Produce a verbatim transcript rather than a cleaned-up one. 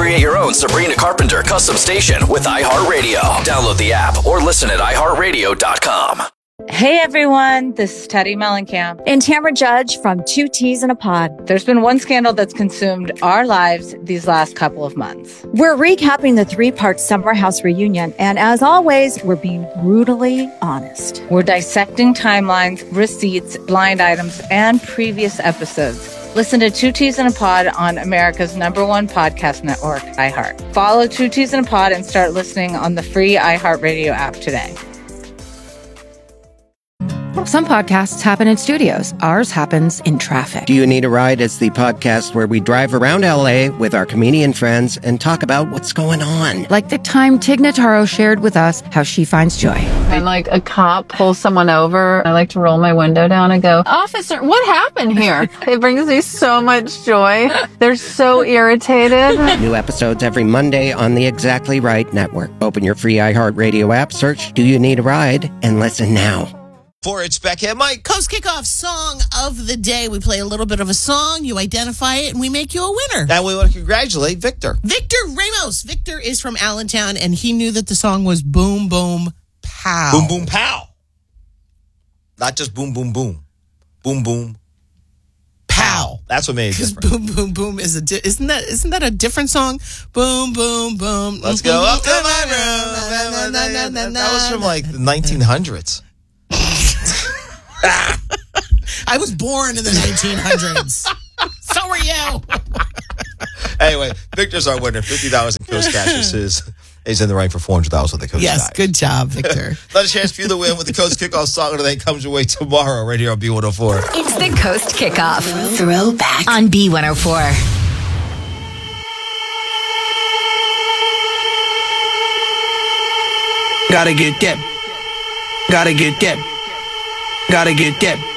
Create your own Sabrina Carpenter custom station with iHeartRadio. Download the app or listen at i heart radio dot com. Hey everyone, this is Teddy Mellencamp and Tamara Judge from Two Teas in a Pod. There's been one scandal that's consumed our lives these last couple of months. We're recapping the three-part Summer House reunion, and as always, we're being brutally honest. We're dissecting timelines, receipts, blind items, and previous episodes. Listen to Two Teas in a Pod on America's number one podcast network, iHeart. Follow Two Teas in a Pod and start listening on the free iHeartRadio app today. Some podcasts happen in studios. Ours happens in traffic. Do You Need a Ride is the podcast where we drive around L A with our comedian friends and talk about what's going on. Like the time Tig Notaro shared with us how she finds joy. When like a cop pulls someone over, I like to roll my window down and go, "Officer, what happened here?" It brings me so much joy. They're so irritated. New episodes every Monday on the Exactly Right Network. Open your free iHeartRadio app, search Do You Need a Ride, and listen now. For it's Becca Mike. Coast Kickoff Song of the Day. We play a little bit of a song, you identify it, and we make you a winner. And we want to congratulate Victor. Victor Ramos. Victor is from Allentown, and he knew that the song was Boom Boom Pow. Boom Boom Pow. Not just boom, boom, boom. Boom, boom, pow. That's what made it different. Boom Boom Boom is a di- isn't that isn't that a different song? Boom Boom Boom. Let's go up to my room. That was from like the nineteen hundreds. I was born in the nineteen hundreds. So were you. Anyway, Victor's our winner. fifty dollars in Coast Cash is his. He's in the running for four hundred dollars with the Coast Yes, Cash. good job, Victor. Let us chance for you to win with the Coast Kickoff Song of the Day comes your way tomorrow right here on B one oh four. It's the Coast Kickoff. Throwback on B one oh four. Gotta get that. Gotta get that. Gotta get that.